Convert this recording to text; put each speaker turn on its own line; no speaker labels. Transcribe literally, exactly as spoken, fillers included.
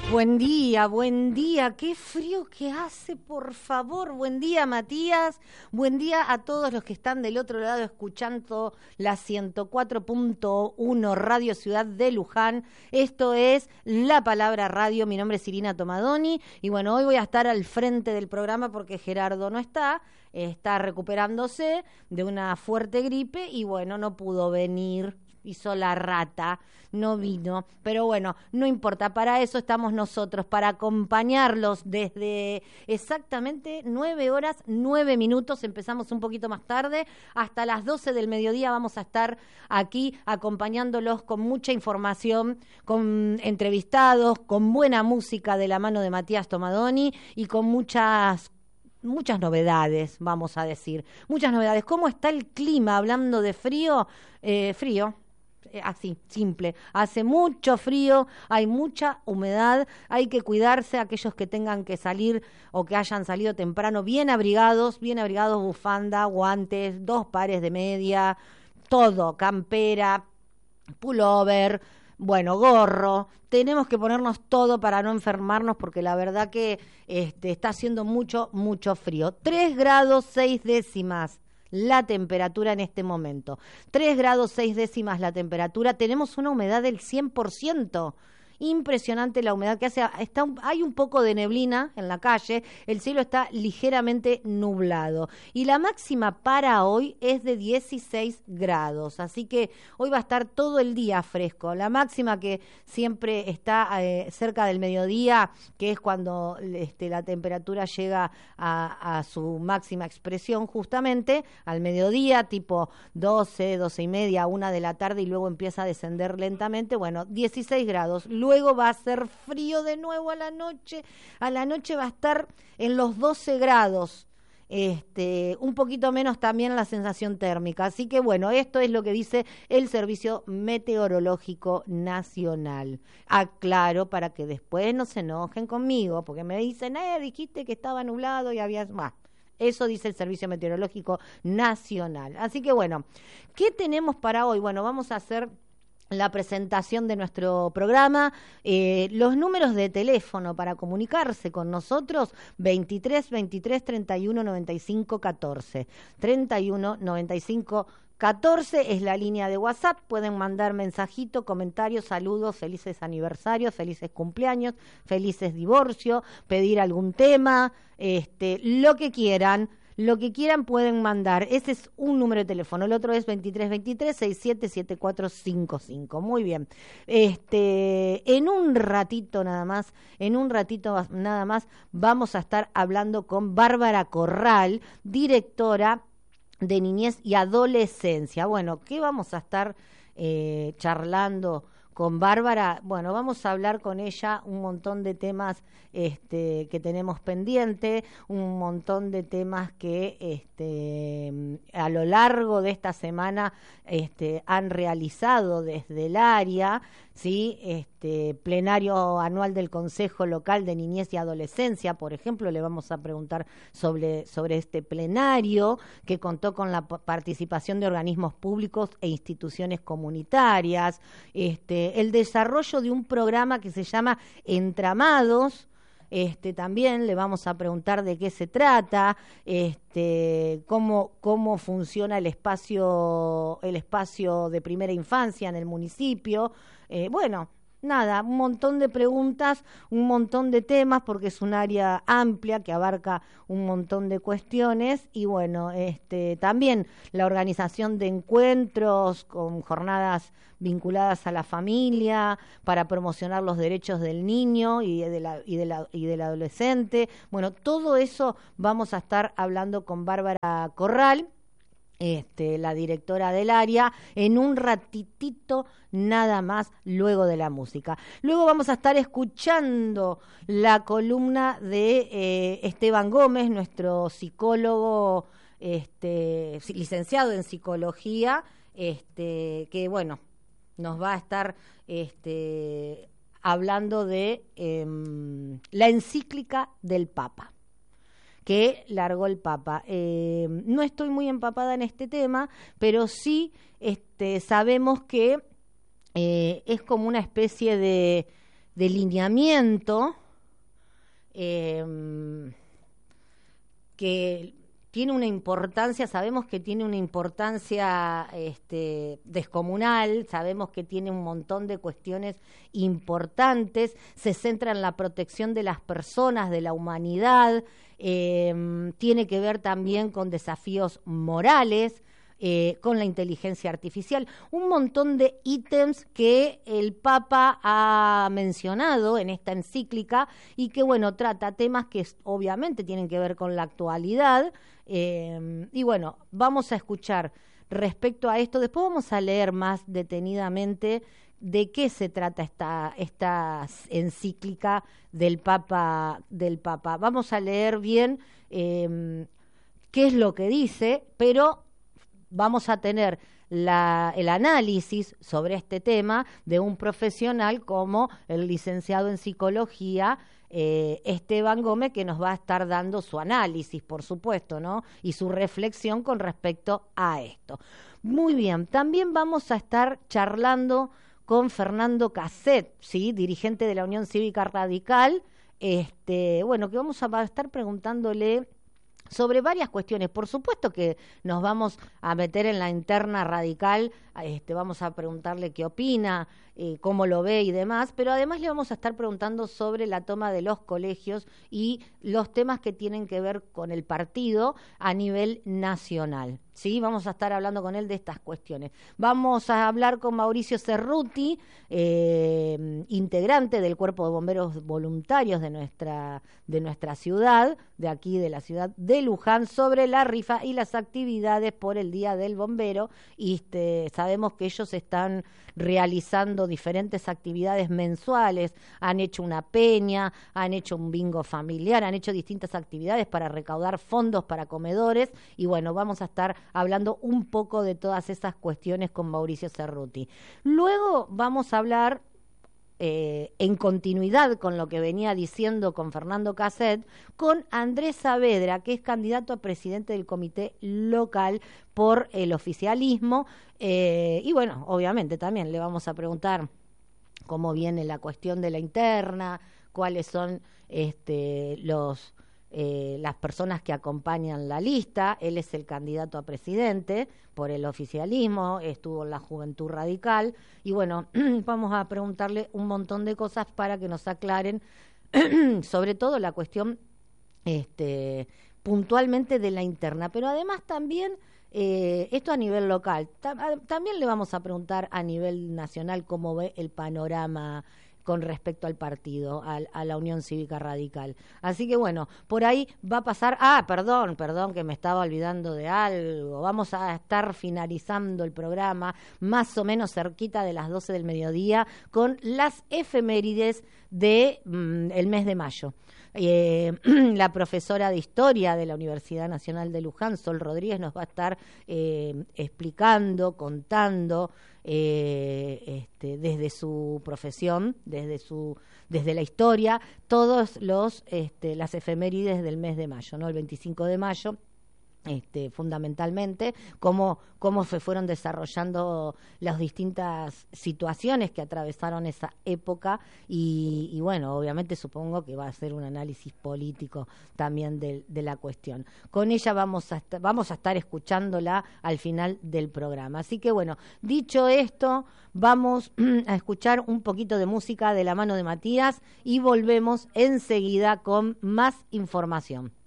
Buen día, buen día, qué frío que hace, por favor. Buen día, Matías. Buen día a todos los que están del otro lado escuchando la ciento cuatro punto uno Radio Ciudad de Luján. Esto es La Palabra Radio. Mi nombre es Irina Tomadoni y bueno, hoy voy a estar al frente del programa porque Gerardo no está, está recuperándose de una fuerte gripe y bueno, no pudo venir. Hizo la rata, no vino, pero bueno, no importa, para eso estamos nosotros, para acompañarlos desde exactamente nueve horas, nueve minutos, empezamos un poquito más tarde, hasta las doce del mediodía vamos a estar aquí acompañándolos con mucha información, con entrevistados, con buena música de la mano de Matías Tomadoni y con muchas Muchas novedades, vamos a decir. Muchas novedades. ¿Cómo está el clima? Hablando de frío, eh, frío, eh, así, simple. Hace mucho frío, hay mucha humedad, hay que cuidarse. Aquellos que tengan que salir o que hayan salido temprano, bien abrigados, bien abrigados, bufanda, guantes, dos pares de media, todo, campera, pullover, bueno, gorro, tenemos que ponernos todo para no enfermarnos porque la verdad que este, está haciendo mucho, mucho frío. Tres grados seis décimas la temperatura en este momento. Tres grados seis décimas la temperatura. Tenemos una humedad del cien por ciento. Impresionante la humedad que hace. Está un, hay un poco de neblina en la calle, el cielo está ligeramente nublado y la máxima para hoy es de dieciséis grados, así que hoy va a estar todo el día fresco. La máxima que siempre está eh, cerca del mediodía, que es cuando este, la temperatura llega a, a su máxima expresión justamente, al mediodía, tipo doce, doce y media, una de la tarde y luego empieza a descender lentamente, bueno, dieciséis grados. Luego va a ser frío de nuevo a la noche. A la noche va a estar en los doce grados. Este, un poquito menos también la sensación térmica. Así que bueno, esto es lo que dice el Servicio Meteorológico Nacional. Aclaro para que después no se enojen conmigo, porque me dicen, eh, dijiste que estaba nublado y había... Bah, eso dice el Servicio Meteorológico Nacional. Así que bueno, ¿qué tenemos para hoy? Bueno, vamos a hacer la presentación de nuestro programa, eh, los números de teléfono para comunicarse con nosotros, veintitrés, veintitrés, treinta y uno, noventa y cinco, catorce, treinta y uno, noventa y cinco, catorce es la línea de WhatsApp, pueden mandar mensajito, comentarios, saludos, felices aniversarios, felices cumpleaños, felices divorcios, pedir algún tema, este, lo que quieran. Lo que quieran pueden mandar. Ese es un número de teléfono. El otro es veintitrés veintitrés, sesenta y siete, setenta y cuatro cincuenta y cinco. Muy bien. Este, en un ratito nada más, en un ratito nada más, vamos a estar hablando con Bárbara Corral, directora de Niñez y Adolescencia. Bueno, ¿qué vamos a estar eh, charlando con Bárbara? Bueno, vamos a hablar con ella un montón de temas este, que tenemos pendiente, un montón de temas que este, a lo largo de esta semana este, han realizado desde el área, ¿sí? Este, plenario anual del Consejo Local de Niñez y Adolescencia, por ejemplo, le vamos a preguntar sobre, sobre este plenario que contó con la participación de organismos públicos e instituciones comunitarias, este, el desarrollo de un programa que se llama Entramados. Este, también le vamos a preguntar de qué se trata, este, cómo, cómo funciona el espacio, el espacio de primera infancia en el municipio. Eh, bueno, nada, un montón de preguntas, un montón de temas, porque es un área amplia que abarca un montón de cuestiones y bueno, este, también la organización de encuentros con jornadas vinculadas a la familia para promocionar los derechos del niño y de la, y de la, y del adolescente. Bueno, todo eso vamos a estar hablando con Bárbara Corral, Este, la directora del área, en un ratitito nada más luego de la música. Luego vamos a estar escuchando la columna de eh, Esteban Gómez, nuestro psicólogo, este, licenciado en psicología, este, que bueno, nos va a estar este, hablando de eh, la encíclica del Papa que largó el Papa. Eh, no estoy muy empapada en este tema, pero sí este, sabemos que eh, es como una especie de, de lineamiento eh, que tiene una importancia, sabemos que tiene una importancia este, descomunal, sabemos que tiene un montón de cuestiones importantes, se centra en la protección de las personas, de la humanidad, eh, tiene que ver también con desafíos morales, Eh, con la inteligencia artificial, un montón de ítems que el Papa ha mencionado en esta encíclica y que, bueno, trata temas que obviamente tienen que ver con la actualidad. Eh, y bueno, vamos a escuchar respecto a esto, después vamos a leer más detenidamente de qué se trata esta, esta encíclica del Papa, del Papa. Vamos a leer bien eh, qué es lo que dice, pero vamos a tener la, el análisis sobre este tema de un profesional como el licenciado en psicología eh, Esteban Gómez, que nos va a estar dando su análisis, por supuesto, ¿no? Y su reflexión con respecto a esto. Muy bien, también vamos a estar charlando con Fernando Casset, ¿sí? Dirigente de la Unión Cívica Radical, este, bueno, que vamos a estar preguntándole sobre varias cuestiones. Por supuesto que nos vamos a meter en la interna radical, este, vamos a preguntarle qué opina, eh, cómo lo ve y demás, pero además le vamos a estar preguntando sobre la toma de los colegios y los temas que tienen que ver con el partido a nivel nacional. Sí, vamos a estar hablando con él de estas cuestiones. Vamos a hablar con Mauricio Cerruti, eh, integrante del Cuerpo de Bomberos Voluntarios de nuestra, de nuestra ciudad, de aquí de la ciudad de Luján, sobre la rifa y las actividades por el Día del Bombero. Y este, sabemos que ellos están realizando diferentes actividades mensuales, han hecho una peña, han hecho un bingo familiar, han hecho distintas actividades para recaudar fondos para comedores y bueno, vamos a estar hablando un poco de todas esas cuestiones con Mauricio Cerruti. Luego vamos a hablar, eh, en continuidad con lo que venía diciendo con Fernando Casset, con Andrés Saavedra, que es candidato a presidente del comité local por el oficialismo, eh, y bueno, obviamente también le vamos a preguntar cómo viene la cuestión de la interna, cuáles son este, los... Eh, las personas que acompañan la lista. Él es el candidato a presidente por el oficialismo, estuvo en la Juventud Radical y bueno, vamos a preguntarle un montón de cosas para que nos aclaren sobre todo la cuestión este, puntualmente de la interna, pero además también eh, esto a nivel local. Tam- también le vamos a preguntar a nivel nacional cómo ve el panorama con respecto al partido, al, a la Unión Cívica Radical. Así que bueno, por ahí va a pasar, ah, perdón, perdón que me estaba olvidando de algo, vamos a estar finalizando el programa más o menos cerquita de las doce del mediodía con las efemérides de mm, el mes de mayo. Eh, la profesora de Historia de la Universidad Nacional de Luján, Sol Rodríguez, nos va a estar eh, explicando, contando eh, este, desde su profesión, desde su desde la historia, todos los este, las efemérides del mes de mayo, ¿no? El veinticinco de mayo. Este, fundamentalmente, cómo, cómo se fueron desarrollando las distintas situaciones que atravesaron esa época y, y bueno, obviamente supongo que va a ser un análisis político también de, de la cuestión. Con ella vamos a, est- vamos a estar escuchándola al final del programa. Así que bueno, dicho esto, vamos a escuchar un poquito de música de la mano de Matías y volvemos enseguida con más información.